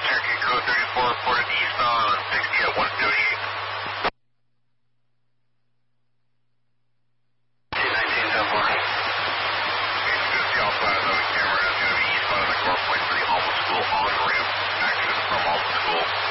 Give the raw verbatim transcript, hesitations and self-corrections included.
Cherokee Code thirty-four reported eastbound on sixty at one thirty-eight. two nineteen, ten four. Okay, just gonna see all flat on the camera. It's gonna be eastbound on the car point for the Alma School on-ramp. Action from Alma School.